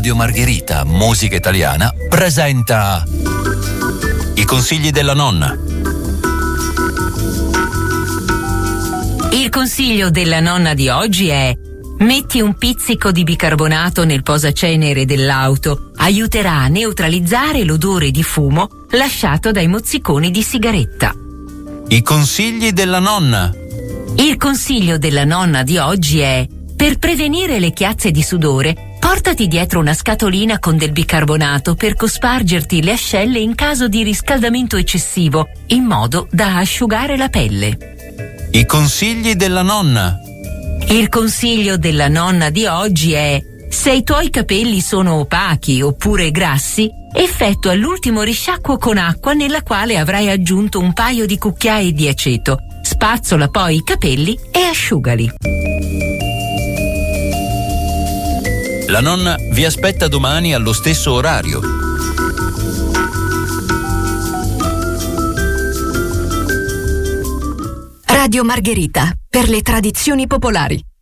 Radio Margherita, musica italiana, presenta I consigli della nonna. Il consiglio della nonna di oggi è: metti un pizzico di bicarbonato nel posacenere dell'auto. Aiuterà a neutralizzare l'odore di fumo lasciato dai mozziconi di sigaretta. I consigli della nonna. Il consiglio della nonna di oggi è: per prevenire le chiazze di sudore, portati dietro una scatolina con del bicarbonato per cospargerti le ascelle in caso di riscaldamento eccessivo, in modo da asciugare la pelle. I consigli della nonna. Il consiglio della nonna di oggi è: se i tuoi capelli sono opachi oppure grassi, effettua l'ultimo risciacquo con acqua nella quale avrai aggiunto un paio di cucchiai di aceto. Spazzola poi i capelli e asciugali. La nonna vi aspetta domani allo stesso orario. Radio Margherita, per le tradizioni popolari.